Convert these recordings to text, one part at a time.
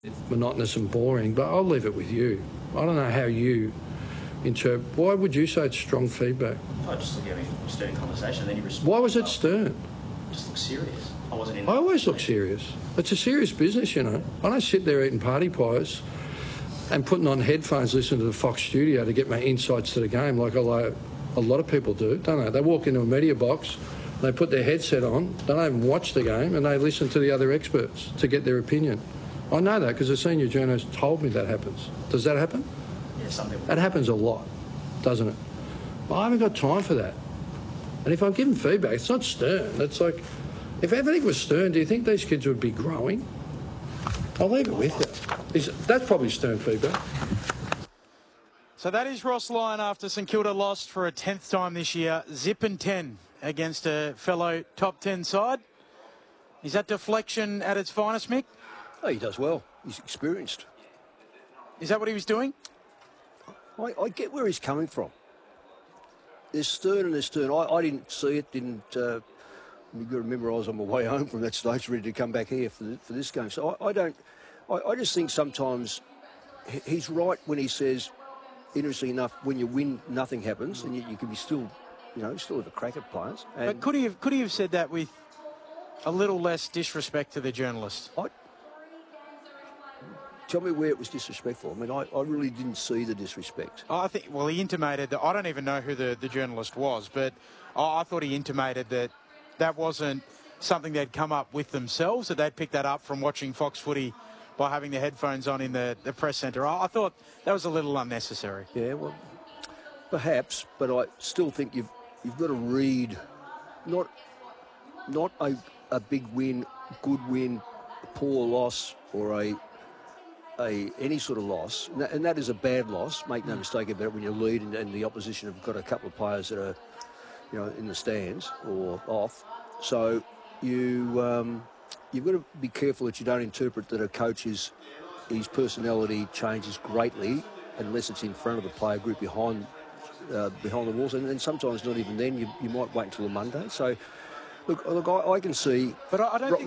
monotonous and boring, but I'll leave it with you. I don't know how you interpret. Why would you say it's strong feedback? I just look at a stern conversation, and then you respond. Why was it stern? It just looked serious. I wasn't in. I always look serious. It's a serious business, you know. I don't sit there eating party pies and putting on headphones listening to the Fox studio to get my insights to the game like a lot of people do, don't they? They walk into a media box, they put their headset on, they don't even watch the game, and they listen to the other experts to get their opinion. I know that because a senior journalist told me that happens. Does that happen? Yeah, some people. That happens a lot, doesn't it? Well, I haven't got time for that. And if I'm giving feedback, it's not stern. It's like, if everything was stern, do you think these kids would be growing? I'll leave it with you. That's probably stern feedback. So that is Ross Lyon after St Kilda lost for a 10th time this year. Zip and 10 against a fellow top 10 side. Is that deflection at its finest, Mick? Oh, he does well. He's experienced. Is that what he was doing? I get where he's coming from. There's stern and there's stern. I didn't see it, you've got to remember I was on my way home from that stage ready to come back here for this game. So I just think sometimes he's right when he says, interestingly enough, when you win, nothing happens, and you can be still, still have a crack at players. But could he have said that with a little less disrespect to the journalist? Tell me where it was disrespectful. I mean, I really didn't see the disrespect. I think, well, he intimated that, I don't even know who the journalist was, but I thought he intimated that wasn't something they'd come up with themselves, that they'd picked that up from watching Fox Footy by having the headphones on in the press centre. I thought that was a little unnecessary. Yeah, well, perhaps, but I still think you've got to read not a big win, good win, poor loss, or any sort of loss, and that is a bad loss. Make no mistake about it. When you lead and the opposition have got a couple of players that are, in the stands or off, so you've got to be careful that you don't interpret that a coach his personality changes greatly unless it's in front of the player group behind the walls, and sometimes not even then. You might wait until a Monday. So, look, I can see. But I don't think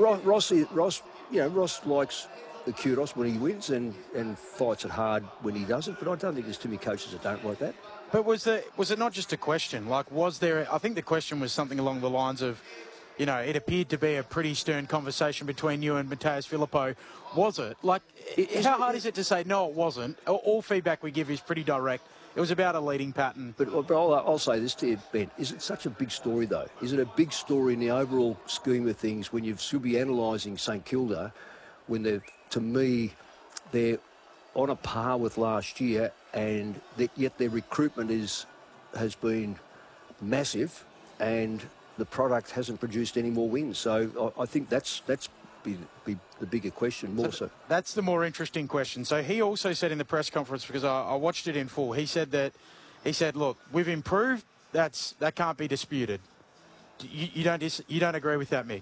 Ross likes the kudos when he wins and fights it hard when he doesn't, but I don't think there's too many coaches that don't like that. But was it not just a question? Like, was there... I think the question was something along the lines of, it appeared to be a pretty stern conversation between you and Mattaes Filippo. Was it? Like, how hard is it to say, no, it wasn't? All feedback we give is pretty direct. It was about a leading pattern. But I'll say this to you, Ben. Is it such a big story, though? Is it a big story in the overall scheme of things when you should be analysing St Kilda when to me, they're on a par with last year, and yet their recruitment has been massive, and the product hasn't produced any more wins. So I think that's be the bigger question, more so. That's the more interesting question. So he also said in the press conference, because I watched it in full, he said, look, we've improved. That can't be disputed. You don't agree with that, Mick?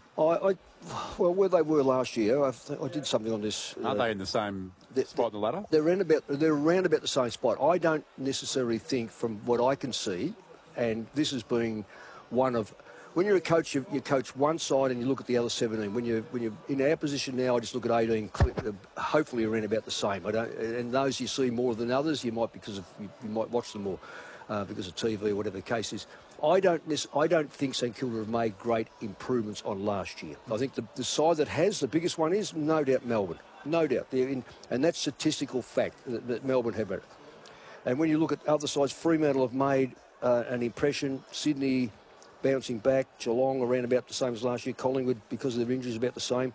Well, where they were last year, I did something on this. Aren't they in the same spot in the ladder? They're around about the same spot. I don't necessarily think, from what I can see, and this is being one of, when you're a coach, you coach one side and you look at the other 17. When you're in our position now, I just look at 18, hopefully around about the same. And those you see more than others, you might you might watch them more because of TV or whatever the case is. I don't think St Kilda have made great improvements on last year. I think the side that has the biggest one is no doubt Melbourne. No doubt. And that's statistical fact that Melbourne have it. And when you look at other sides, Fremantle have made an impression. Sydney bouncing back. Geelong around about the same as last year. Collingwood, because of their injuries, about the same.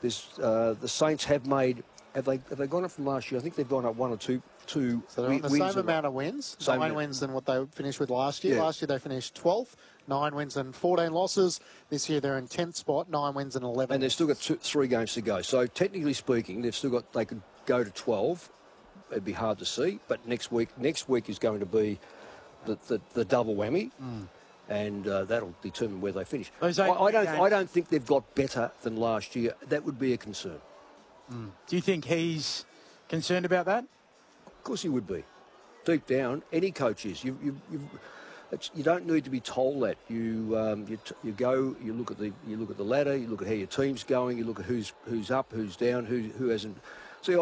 The Saints have made... Have they gone up from last year? I think they've gone up one or two So they're on the same amount of wins, 9 wins than what they finished with last year. Yeah. Last year they finished 12th, 9 wins and 14 losses. This year they're in 10th spot, 9 wins and 11. And they've still got 3 games to go. So technically speaking, they could go to 12. It'd be hard to see, but next week is going to be the double whammy. And that'll determine where they finish. I don't think they've got better than last year. That would be a concern. Do you think he's concerned about that? Of course he would be. Deep down, any coach is. You don't need to be told that. You go. You look at the ladder. You look at how your team's going. You look at who's up, who's down, who hasn't